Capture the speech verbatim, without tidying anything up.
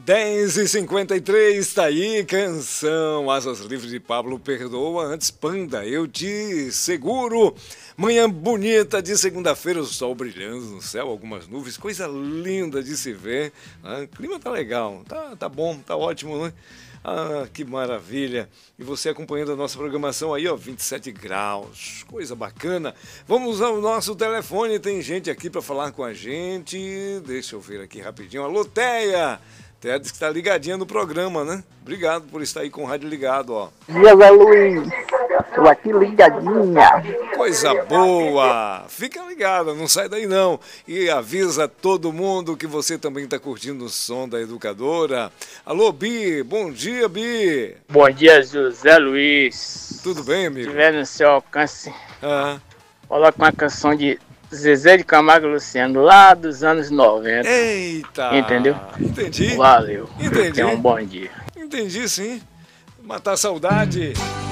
dez e cinquenta e três, tá aí, canção Asas Livres de Pablo Perdoa, antes Panda, Eu Te Seguro. Manhã bonita de segunda-feira, o sol brilhando no céu, algumas nuvens, coisa linda de se ver. Ah, o clima tá legal, tá, tá bom, tá ótimo, né? Ah, que maravilha! E você acompanhando a nossa programação aí, ó, vinte e sete graus, coisa bacana. Vamos ao nosso telefone, tem gente aqui para falar com a gente. Deixa eu ver aqui rapidinho. Alô, Teia! Teia diz que está ligadinha no programa, né? Obrigado por estar aí com o rádio ligado, ó. Dia, Zé Luiz. Tô aqui ligadinha. Coisa boa! Fica ligada, não sai daí não. E avisa todo mundo que você também está curtindo o som da educadora. Alô, Bi, bom dia, Bi. Bom dia, José Luiz. Tudo bem, amigo? Se tiver no seu alcance, ah. coloca uma canção de Zezé de Camargo e Luciano, lá dos anos noventa. Eita! Entendeu? Entendi. Valeu. Entendi. Tenha um bom dia. Entendi, sim. Matar a saudade.